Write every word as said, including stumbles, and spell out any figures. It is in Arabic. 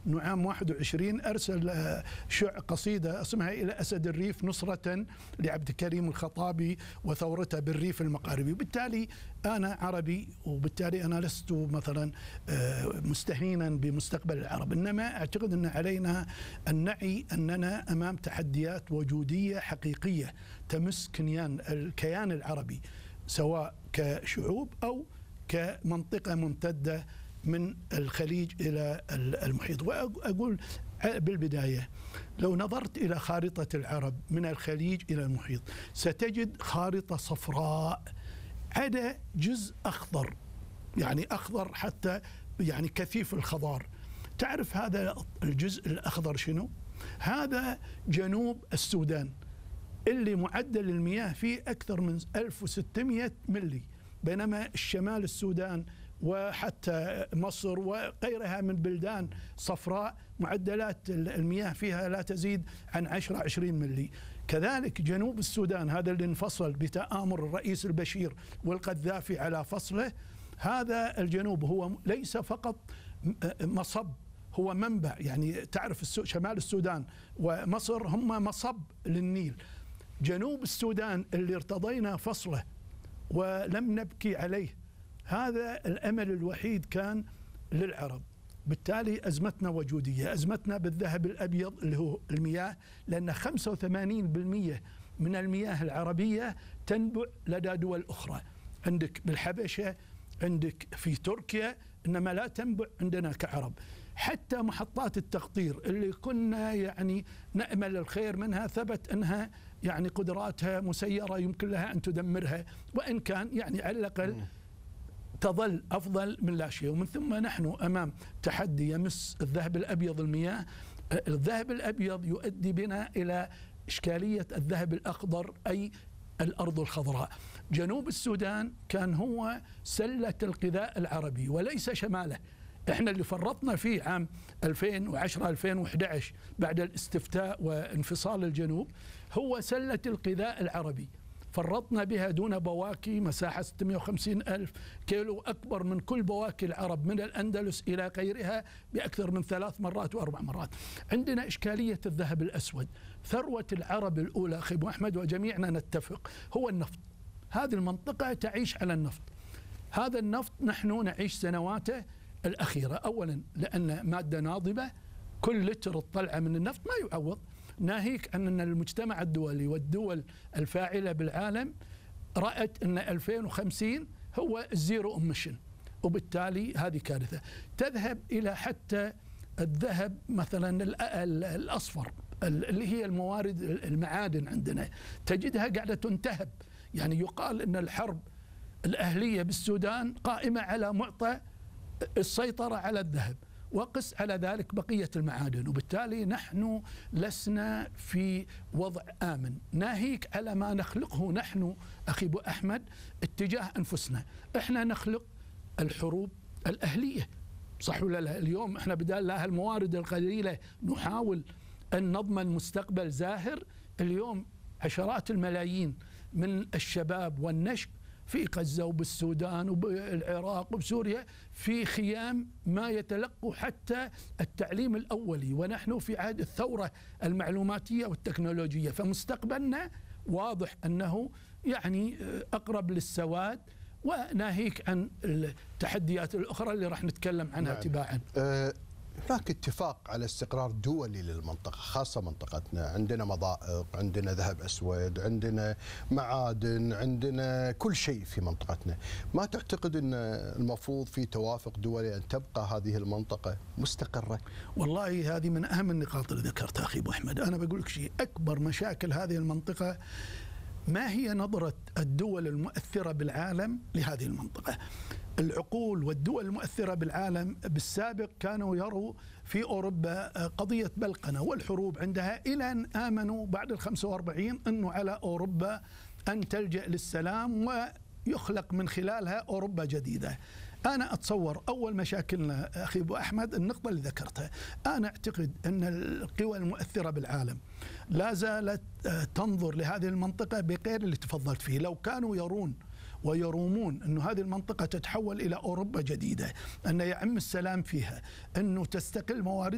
أنه عام واحد وعشرين أرسل شع قصيدة اسمها إلى أسد الريف نصرة لعبد الكريم الخطابي وثورته بالريف المقاربي. وبالتالي أنا عربي، وبالتالي أنا لست مثلا مستهينا بمستقبل العرب، إنما أعتقد أن علينا أن نعي أننا أمام تحديات وجودية حقيقية تمس كيان الكيان العربي، سواء كشعوب أو كمنطقة ممتدة من الخليج إلى المحيط. وأقول بالبداية، لو نظرت إلى خارطة العرب من الخليج إلى المحيط ستجد خارطة صفراء عدا جزء أخضر، يعني أخضر حتى يعني كثيف الخضار. تعرف هذا الجزء الأخضر شنو؟ هذا جنوب السودان اللي معدل المياه فيه أكثر من ألف وستمئة ملي، بينما الشمال السودان وحتى مصر وغيرها من بلدان صفراء معدلات المياه فيها لا تزيد عن عشرة عشرين ملي. كذلك جنوب السودان هذا اللي انفصل بتآمر الرئيس البشير والقذافي على فصله، هذا الجنوب هو ليس فقط مصب، هو منبع. يعني تعرف شمال السودان ومصر هم مصب للنيل. جنوب السودان اللي ارتضينا فصله ولم نبكي عليه، هذا الأمل الوحيد كان للعرب. بالتالي أزمتنا وجودية، أزمتنا بالذهب الأبيض اللي هو المياه، لأن خمسة وثمانين بالمئة من المياه العربية تنبع لدى دول أخرى، عندك بالحبشة، عندك في تركيا، إنما لا تنبع عندنا كعرب. حتى محطات التقطير اللي كنا يعني نأمل الخير منها ثبت أنها يعني قدراتها مسيرة يمكن لها أن تدمرها، وإن كان يعني على الأقل تظل أفضل من لا شيء. ومن ثم نحن أمام تحدي يمس الذهب الأبيض المياه. الذهب الأبيض يؤدي بنا إلى إشكالية الذهب الأخضر أي الأرض الخضراء. جنوب السودان كان هو سلة الغذاء العربي وليس شماله. احنا اللي فرطنا فيه عام ألفين وعشرة ألفين وأحد عشر بعد الاستفتاء وانفصال الجنوب هو سلة الغذاء العربي، فرطنا بها دون بواكي، مساحة ستمئة وخمسين ألف كيلو، أكبر من كل بواكي العرب من الأندلس إلى غيرها بأكثر من ثلاث مرات وأربع مرات. عندنا إشكالية الذهب الأسود. ثروة العرب الأولى أخي أبو أحمد وجميعنا نتفق هو النفط. هذه المنطقة تعيش على النفط. هذا النفط نحن نعيش سنواته الأخيرة، أولا لأن مادة ناضبة، كل لتر الطلعة من النفط ما يعوض، ناهيك أن المجتمع الدولي والدول الفاعلة بالعالم رأت أن ألفين وخمسين هو الزيرو أميشن، وبالتالي هذه كارثة. تذهب إلى حتى الذهب مثلا الأصفر اللي هي الموارد المعادن عندنا، تجدها قاعدة تنتهب. يعني يقال أن الحرب الأهلية بالسودان قائمة على معطى السيطرة على الذهب، وقس على ذلك بقية المعادن. وبالتالي نحن لسنا في وضع آمن، ناهيك على ما نخلقه نحن أخي أبو أحمد اتجاه أنفسنا. إحنا نخلق الحروب الأهلية، صح ولا لا؟ اليوم إحنا بدال لها الموارد القليلة نحاول أن نضمن مستقبل زاهر. اليوم عشرات الملايين من الشباب والنشء في غزة وبالسودان وبالعراق وبسوريا في خيام ما يتلقوا حتى التعليم الأولي، ونحن في عهد الثورة المعلوماتية والتكنولوجية. فمستقبلنا واضح أنه يعني أقرب للسواد، وناهيك عن التحديات الأخرى اللي راح نتكلم عنها نعم. تباعا. أه هناك اتفاق على استقرار دولي للمنطقة، خاصة منطقتنا. عندنا مضائق، عندنا ذهب أسود، عندنا معادن، عندنا كل شيء في منطقتنا. ما تعتقد أن المفروض في توافق دولي أن تبقى هذه المنطقة مستقرة؟ والله هذه من أهم النقاط اللي ذكرتها أخي أبو أحمد. أنا بقول لك شيء، أكبر مشاكل هذه المنطقة ما هي نظرة الدول المؤثرة بالعالم لهذه المنطقة. العقول والدول المؤثرة بالعالم بالسابق كانوا يروا في أوروبا قضية بلقنة والحروب عندها، إلى أن آمنوا بعد الخمسة وأربعين أنه على أوروبا أن تلجأ للسلام ويخلق من خلالها أوروبا جديدة. أنا أتصور أول مشاكلنا أخي أبو أحمد النقطة اللي ذكرتها. أنا أعتقد أن القوى المؤثرة بالعالم لا زالت تنظر لهذه المنطقة بغير اللي تفضلت فيه. لو كانوا يرون ويرومون أن هذه المنطقة تتحول إلى أوروبا جديدة، أن يعم السلام فيها، أنه تستقل موارد